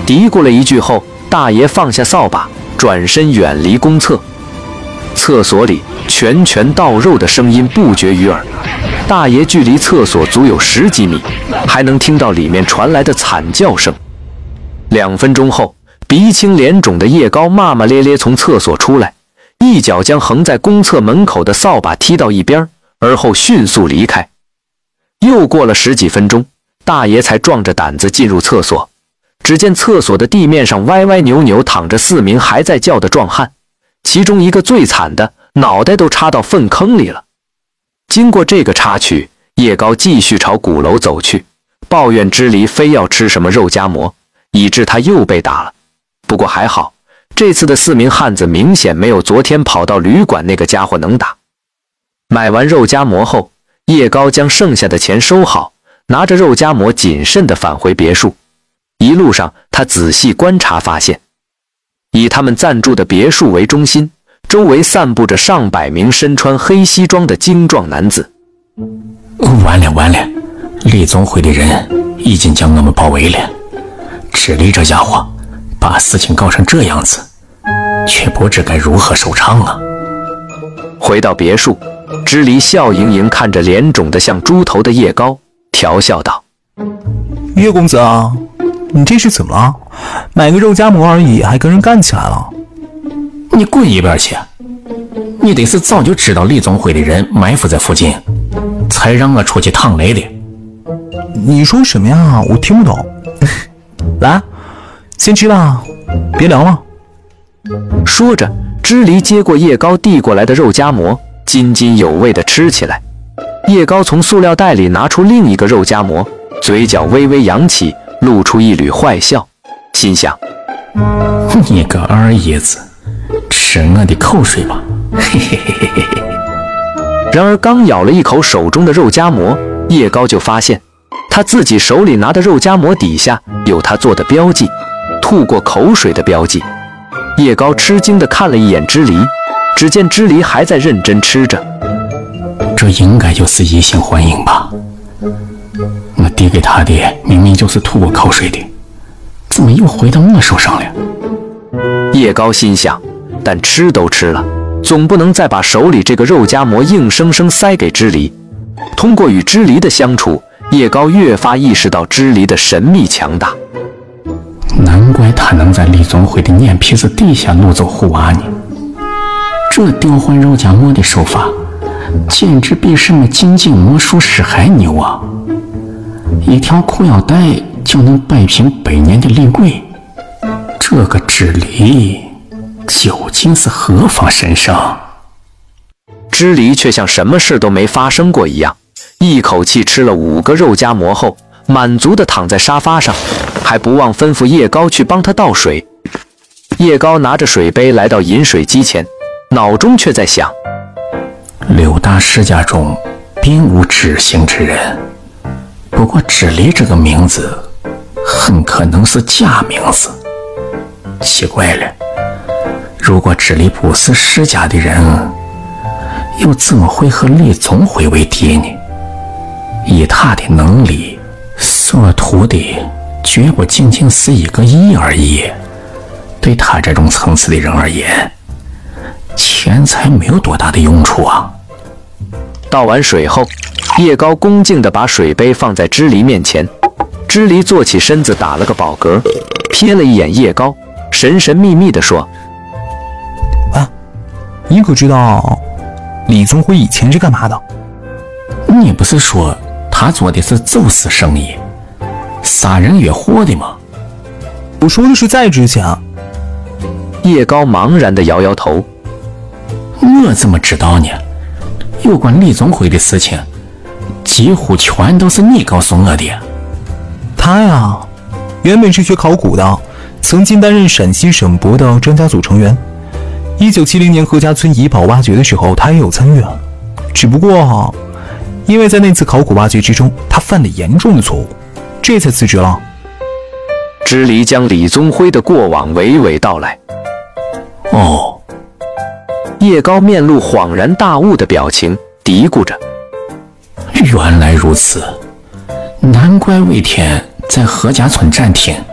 嘀咕了一句后，大爷放下扫把，转身远离公厕。厕所里拳拳到肉的声音不绝于耳，大爷距离厕所足有10几米，还能听到里面传来的惨叫声。2分钟后，鼻青脸肿的叶高骂骂咧咧从厕所出来，一脚将横在公厕门口的扫把踢到一边，而后迅速离开。又过了10几分钟，大爷才壮着胆子进入厕所。只见厕所的地面上歪歪扭扭躺着4名还在叫的壮汉，其中一个最惨的，脑袋都插到粪坑里了。经过这个插曲，叶高继续朝鼓楼走去，抱怨支离非要吃什么肉夹馍，以致他又被打了。不过还好，这次的4名汉子明显没有昨天跑到旅馆那个家伙能打。买完肉夹馍后，叶高将剩下的钱收好，拿着肉夹馍谨慎地返回别墅。一路上，他仔细观察发现，以他们暂住的别墅为中心，周围散布着上百名身穿黑西装的精壮男子。 完了，李总会的人已经将我们包围了。支离这家伙把事情搞成这样子，却不知该如何收场啊。 回到别墅，支离笑盈盈看着脸肿得像猪头的叶高，调笑道： 叶公子啊，你这是怎么了？买个肉夹馍而已，还跟人干起来了？ 你滚一边去！你得是早就知道李总会的人埋伏在附近，才让我出去趟雷的。 你说什么呀？我听不懂。来，先吃吧，别聊了。 说着，支离接过叶高递过来的肉夹馍，津津有味地吃起来。叶高从塑料袋里拿出另一个肉夹馍，嘴角微微扬起，露出一缕坏笑，心想： 你个二爷子，吃我的口水吧！嘿嘿嘿嘿嘿嘿。 然而刚咬了一口手中的肉夹馍，叶高就发现他自己手里拿的肉夹馍底下有他做的标记，吐过口水的标记。叶高吃惊地看了一眼支离，只见支离还在认真吃着。 这应该就是移形换影吧？我递给他的明明就是吐过口水的，怎么又回到我手上了？ 叶高心想，但吃都吃了，总不能再把手里这个肉夹馍硬生生塞给支离。通过与支离的相处，叶高越发意识到支离的神秘强大。 难怪他能在李总会的眼皮子底下掳走虎娃呢。这调换肉夹馍的手法，简直比什么金睛魔术师还牛啊！一条裤腰带就能摆平100年的厉鬼，这个支离究竟是何方神圣？ 支离却像什么事都没发生过一样，一口气吃了5个肉夹馍后，满足地躺在沙发上，还不忘吩咐叶高去帮他倒水。叶高拿着水杯来到饮水机前，脑中却在想 6大世家中并无知行之人，不过支离这个名字很可能是假名字。奇怪了，如果支离不是世家的人，又怎么会和李总会为敌呢？以他的能力，所图的绝不仅仅是1个亿而已。对他这种层次的人而言，钱财没有多大的用处啊。 倒完水后，叶高恭敬地把水杯放在支离面前。支离坐起身子，打了个饱嗝，瞥了一眼叶高，神神秘秘地说： 啊，你可知道李宗辉以前是干嘛的？ 你不是说他做的是走私生意，杀人越货的吗？ 我说的是在之前。 叶高茫然地摇摇头。 我怎么知道呢？有关李总会的事情，几乎全都是你告诉我的。 他呀，原本是学考古的，曾经担任陕西省博的专家组成员。1970年何家村遗宝挖掘的时候，他也有参与。只不过因为在那次考古挖掘之中，他犯了严重的错误，这才辞职了。 支离将李宗辉的过往娓娓道来。 哦， 叶高面露恍然大悟的表情，嘀咕着： 原来如此，难怪魏天在何家村暂停，